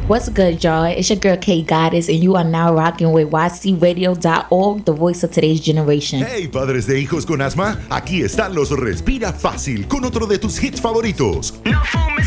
What's good, y'all? It's your girl K Goddess, and you are now rocking with YCRadio.org, the voice of today's generation. Hey, padres de hijos con asma, aquí están los Respira Fácil con otro de tus hits favoritos. No fumes